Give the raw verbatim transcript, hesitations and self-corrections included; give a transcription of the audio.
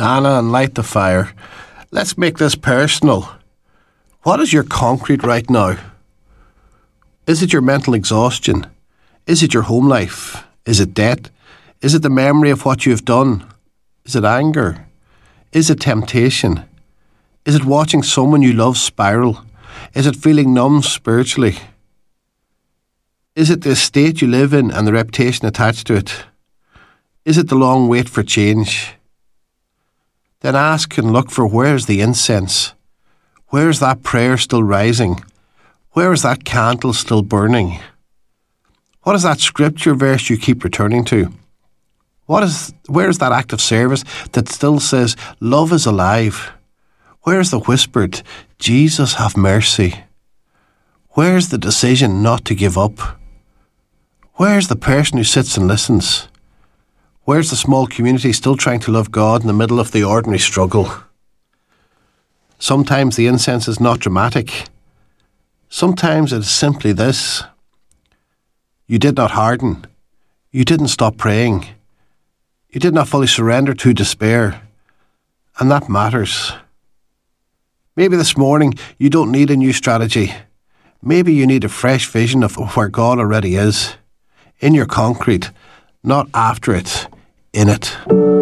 Anna, and light the fire. Let's make this personal. What is your concrete right now? Is it your mental exhaustion? Is it your home life? Is it debt? Is it the memory of what you have done? Is it anger? Is it temptation? Is it watching someone you love spiral? Is it feeling numb spiritually? Is it the state you live in and the reputation attached to it? Is it the long wait for change? Then ask and look for, where's the incense? Where's that prayer still rising? Where is that candle still burning? What is that scripture verse you keep returning to? What is, where is that act of service that still says, love is alive? Where is the whispered, Jesus have mercy? Where is the decision not to give up? Where is the person who sits and listens? Where's the small community still trying to love God in the middle of the ordinary struggle? Sometimes the incense is not dramatic. Sometimes it is simply this. You did not harden. You didn't stop praying. You did not fully surrender to despair. And that matters. Maybe this morning you don't need a new strategy. Maybe you need a fresh vision of where God already is. In your concrete, not after it, in it.